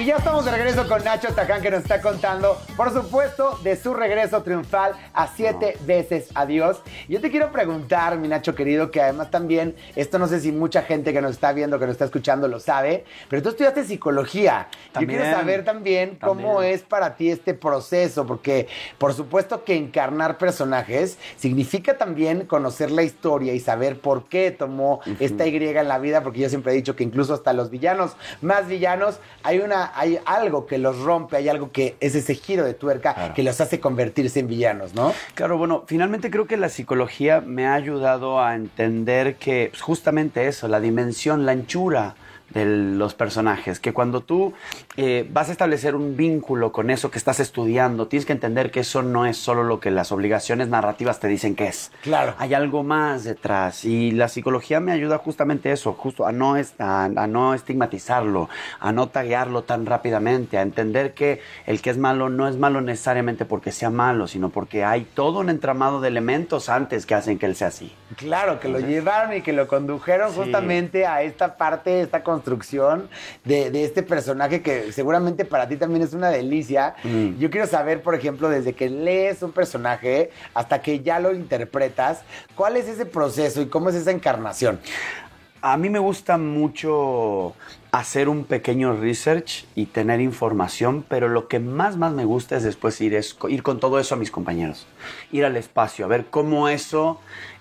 ya estamos de regreso con Nacho Taján, que nos está contando, por supuesto, de su regreso triunfal a 7 veces Adiós. Yo te quiero preguntar, mi Nacho querido, que además también, esto no sé si mucha gente que nos está viendo, que nos está escuchando lo sabe, pero tú estudiaste psicología. También, yo quiero saber también cómo es para ti este proceso, porque por supuesto que encarnar personajes significa también conocer la historia y saber por qué tomó esta Y en la vida, porque yo siempre he dicho que incluso hasta los villanos, más villanos, hay algo que los rompe, hay algo que es ese giro de tuerca que los hace convertirse en villanos, ¿no? Claro, bueno, finalmente creo que la psicología me ha ayudado a entender que pues, justamente eso, la dimensión, la anchura de los personajes, que cuando tú vas a establecer un vínculo con eso que estás estudiando, tienes que entender que eso no es solo lo que las obligaciones narrativas te dicen que es. Claro. Hay algo más detrás y la psicología me ayuda justamente eso, justo a no estigmatizarlo, a no taguearlo tan rápidamente, a entender que el que es malo no es malo necesariamente porque sea malo, sino porque hay todo un entramado de elementos antes que hacen que él sea así. Claro, que lo llevaron y que lo condujeron justamente a esta parte, esta construcción de este personaje que seguramente para ti también es una delicia. Yo quiero saber, por ejemplo, desde que lees un personaje hasta que ya lo interpretas, ¿cuál es ese proceso y cómo es esa encarnación? A mí me gusta mucho hacer un pequeño research y tener información, pero lo que más me gusta es después ir con todo eso a mis compañeros, ir al espacio, a ver cómo eso,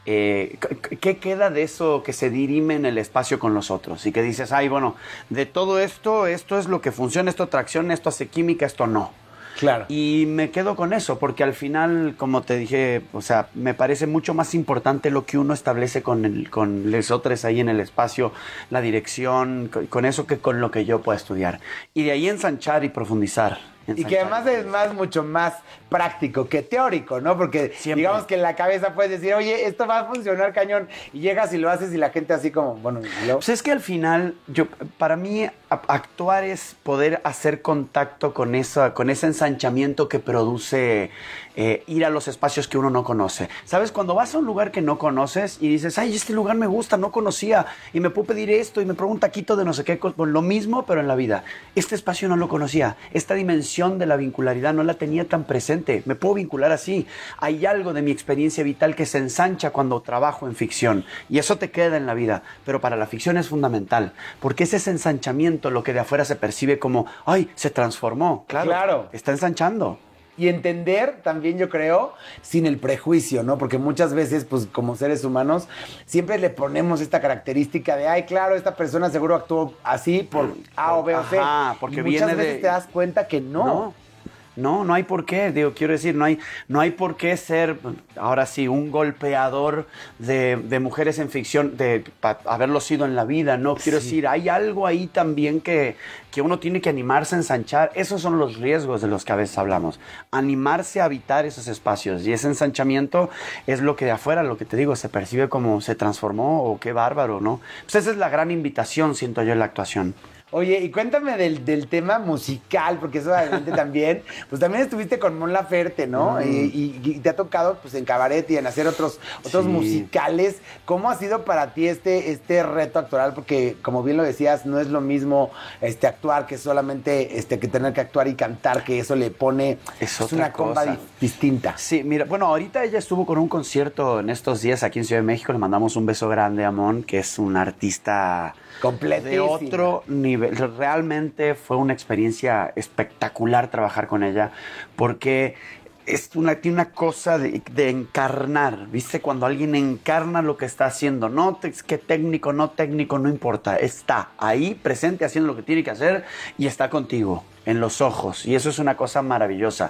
qué queda de eso que se dirime en el espacio con los otros y que dices, ay, bueno, de todo esto es lo que funciona, esto atracción, esto hace química, esto no. Claro. Y me quedo con eso, porque al final, como te dije, o sea, me parece mucho más importante lo que uno establece con los otros ahí en el espacio, la dirección, con eso que con lo que yo pueda estudiar. Y de ahí ensanchar y profundizar. Y que además es mucho más práctico que teórico, ¿no? Porque siempre, digamos que en la cabeza puedes decir, oye, esto va a funcionar cañón. Y llegas y lo haces y la gente así como, bueno... Pues es que al final, para mí, actuar es poder hacer contacto con ese ensanchamiento que produce ir a los espacios que uno no conoce. ¿Sabes? Cuando vas a un lugar que no conoces y dices, ay, este lugar me gusta, no conocía, y me puedo pedir esto, y me pruebo un taquito de no sé qué, con lo mismo, pero en la vida. Este espacio no lo conocía, esta dimensión de la vincularidad no la tenía tan presente, me puedo vincular así. Hay algo de mi experiencia vital que se ensancha cuando trabajo en ficción, y eso te queda en la vida, pero para la ficción es fundamental, porque es ese ensanchamiento lo que de afuera se percibe como, ay, se transformó, claro. Está ensanchando. Y entender también, yo creo, sin el prejuicio, ¿no? Porque muchas veces, pues, como seres humanos, siempre le ponemos esta característica de, ay, claro, esta persona seguro actuó así por A o B o C. Porque y muchas veces te das cuenta que no. No hay por qué, quiero decir, no hay por qué ser, ahora sí, un golpeador de mujeres en ficción, de haberlo sido en la vida, ¿no? Quiero decir, hay algo ahí también que uno tiene que animarse a ensanchar. Esos son los riesgos de los que a veces hablamos. Animarse a habitar esos espacios, y ese ensanchamiento es lo que de afuera, lo que te digo, se percibe como se transformó, o qué bárbaro, ¿no? Pues esa es la gran invitación, siento yo, en la actuación. Oye, y cuéntame del tema musical, porque eso obviamente también, pues también estuviste con Mon Laferte, ¿no? Y te ha tocado, pues, en cabaret y en hacer otros musicales. ¿Cómo ha sido para ti este reto actoral? Porque, como bien lo decías, no es lo mismo actuar que solamente que tener que actuar y cantar, que eso le pone una comba distinta. Sí, mira, bueno, ahorita ella estuvo con un concierto en estos días aquí en Ciudad de México. Le mandamos un beso grande a Mon, que es un artista de otro nivel. Realmente fue una experiencia espectacular trabajar con ella, porque tiene una cosa de encarnar, ¿viste? Cuando alguien encarna lo que está haciendo, no que técnico, no importa, está ahí presente haciendo lo que tiene que hacer y está contigo, en los ojos, y eso es una cosa maravillosa.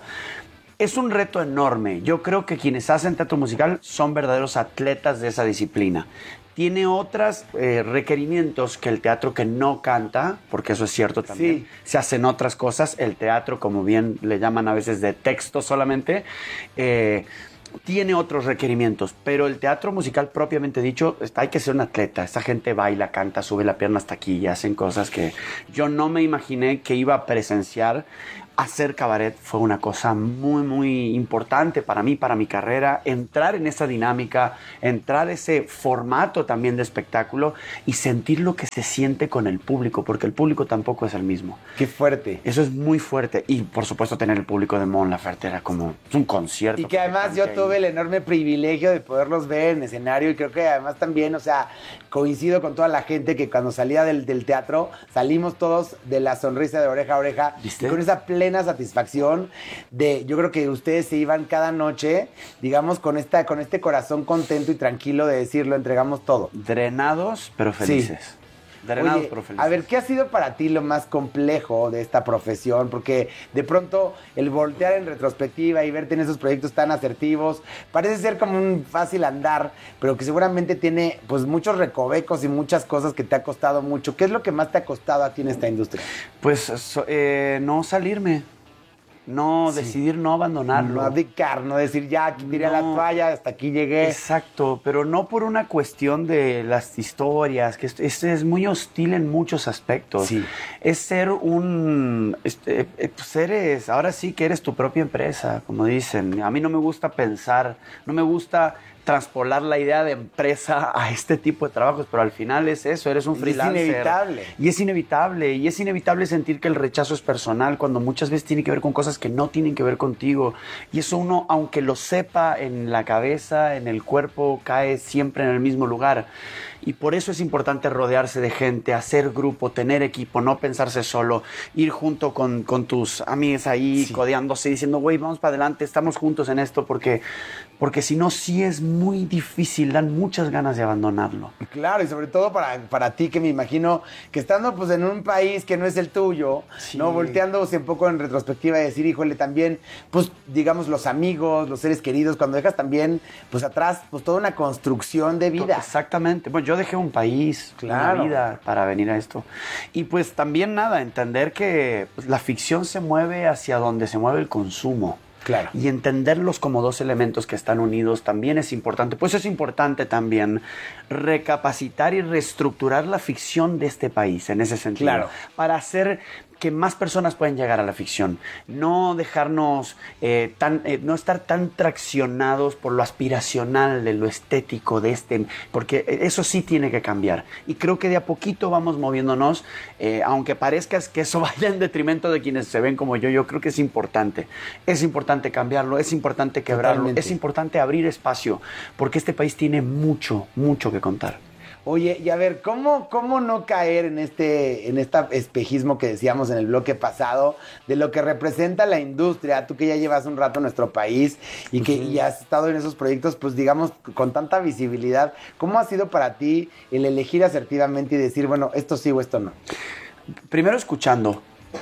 Es un reto enorme. Yo creo que quienes hacen teatro musical son verdaderos atletas de esa disciplina. Tiene otros requerimientos que el teatro que no canta, porque eso es cierto también. Sí. Se hacen otras cosas. El teatro, como bien le llaman a veces de texto solamente, tiene otros requerimientos, pero el teatro musical propiamente dicho, hay que ser un atleta. Esa gente baila, canta, sube la pierna hasta aquí y hacen cosas que yo no me imaginé que iba a presenciar hacer cabaret fue una cosa muy, muy importante para mí, para mi carrera, entrar en esa dinámica, entrar en ese formato también de espectáculo y sentir lo que se siente con el público, porque el público tampoco es el mismo. Qué fuerte. Eso es muy fuerte. Y por supuesto tener el público de Mon Laferte era como un concierto. Y que además yo tuve el enorme privilegio de poderlos ver en escenario y creo que además también, o sea, coincido con toda la gente que cuando salía del teatro salimos todos de la sonrisa de oreja a oreja. ¿Viste? Con esa plena satisfacción de, yo creo que ustedes se iban cada noche, digamos, con este corazón contento y tranquilo de decir, lo entregamos todo. Drenados, pero felices. Sí. Drenados, Oye, pero felices. a ver, ¿qué ha sido para ti lo más complejo de esta profesión? Porque de pronto el voltear en retrospectiva y verte en esos proyectos tan asertivos, parece ser como un fácil andar, pero que seguramente tiene pues muchos recovecos y muchas cosas que te ha costado mucho. ¿Qué es lo que más te ha costado a ti en esta industria? Pues no salirme. No, Sí. decidir no abandonarlo. No abdicar, no decir ya, aquí tiré la toalla, hasta aquí llegué. Exacto, pero no por una cuestión de las historias, que esto es muy hostil en muchos aspectos. Sí. Es ser pues ahora sí que eres tu propia empresa, como dicen. A mí no me gusta pensar, no me gusta transpolar la idea de empresa a este tipo de trabajos, pero al final es eso, eres un freelancer. Es inevitable. Y es inevitable sentir que el rechazo es personal cuando muchas veces tiene que ver con cosas que no tienen que ver contigo. Y eso uno, aunque lo sepa en la cabeza, en el cuerpo, cae siempre en el mismo lugar. Y por eso es importante rodearse de gente, hacer grupo, tener equipo, no pensarse solo, ir junto con tus amigos ahí, sí, codeándose, diciendo, güey, vamos para adelante, estamos juntos en esto, porque si no, sí es muy difícil, dan muchas ganas de abandonarlo. Claro, y sobre todo para ti, que me imagino que estando pues en un país que no es el tuyo, sí, ¿no? Volteándose un poco en retrospectiva y decir, híjole, también, pues, digamos, los amigos, los seres queridos, cuando dejas también, pues, atrás, pues, toda una construcción de vida. Exactamente. Bueno, yo dejé un país, claro, una vida para venir a esto. Y pues también nada, entender que pues, la ficción se mueve hacia donde se mueve el consumo. Claro. Y entenderlos como dos elementos que están unidos también es importante. Pues es importante también recapacitar y reestructurar la ficción de este país en ese sentido. Claro. Para hacer que más personas puedan llegar a la ficción. No dejarnos no estar tan traccionados por lo aspiracional, de lo estético de porque eso sí tiene que cambiar. Y creo que de a poquito vamos moviéndonos, aunque parezca que eso vaya en detrimento de quienes se ven como yo creo que es importante. Es importante cambiarlo, es importante quebrarlo, totalmente. Es importante abrir espacio, porque este país tiene mucho, mucho que contar. Oye, y a ver, ¿cómo no caer en este espejismo que decíamos en el bloque pasado de lo que representa la industria? Tú que ya llevas un rato en nuestro país y que y has estado en esos proyectos, pues digamos, con tanta visibilidad, ¿cómo ha sido para ti el elegir asertivamente y decir, bueno, esto sí o esto no? Primero escuchando.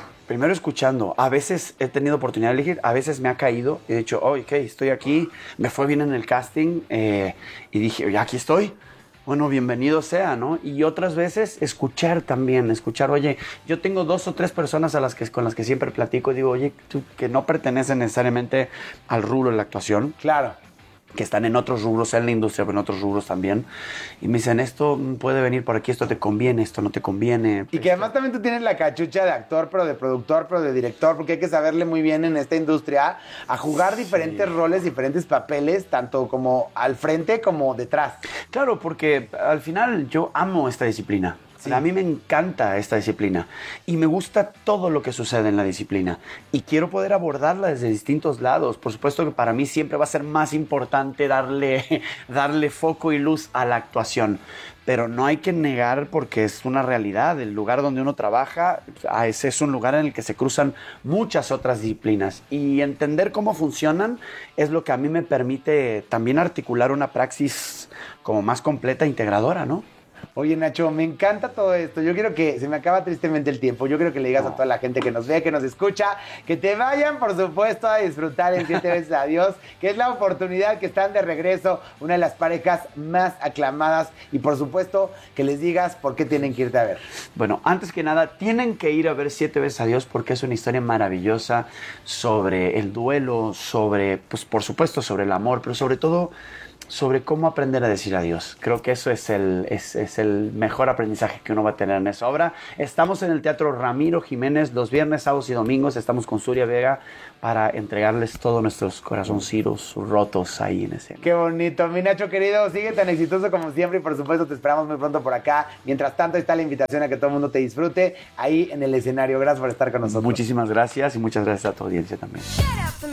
A veces he tenido oportunidad de elegir, a veces me ha caído. He dicho, ok, estoy aquí, me fue bien en el casting y dije, ya aquí estoy. Bueno, bienvenido sea, ¿no? Y otras veces escuchar, oye, yo tengo 2 o 3 personas con las que siempre platico y digo, oye, tú que no pertenecen necesariamente al rubro de la actuación. Claro. Que están en otros rubros, en la industria, pero en otros rubros también. Y me dicen, esto puede venir por aquí, esto te conviene, esto no te conviene. Y que además también tú tienes la cachucha de actor, pero de productor, pero de director, porque hay que saberle muy bien en esta industria a jugar diferentes roles, diferentes papeles, tanto como al frente como detrás. Claro, porque al final yo amo esta disciplina. Sí. A mí me encanta esta disciplina y me gusta todo lo que sucede en la disciplina y quiero poder abordarla desde distintos lados. Por supuesto que para mí siempre va a ser más importante darle foco y luz a la actuación, pero no hay que negar porque es una realidad. El lugar donde uno trabaja es un lugar en el que se cruzan muchas otras disciplinas y entender cómo funcionan es lo que a mí me permite también articular una praxis como más completa e integradora, ¿no? Oye, Nacho, me encanta todo esto. Yo quiero que se me acaba tristemente el tiempo. Yo quiero que le digas a toda la gente que nos ve, que nos escucha, que te vayan, por supuesto, a disfrutar en 7 veces adiós, que es la oportunidad que están de regreso, una de las parejas más aclamadas y, por supuesto, que les digas por qué tienen que irte a ver. Bueno, antes que nada, tienen que ir a ver 7 veces adiós porque es una historia maravillosa sobre el duelo, sobre, pues, por supuesto, sobre el amor, pero sobre todo sobre cómo aprender a decir adiós. Creo que eso es el mejor aprendizaje que uno va a tener en esa obra. Estamos en el Teatro Ramiro Jiménez los viernes, sábados y domingos. Estamos con Surya Vega para entregarles todos nuestros corazoncitos rotos ahí en escena. Qué bonito. Mi Nacho querido, sigue tan exitoso como siempre y por supuesto te esperamos muy pronto por acá. Mientras tanto, ahí está la invitación a que todo el mundo te disfrute ahí en el escenario. Gracias por estar con nosotros. Muchísimas gracias y muchas gracias a tu audiencia también.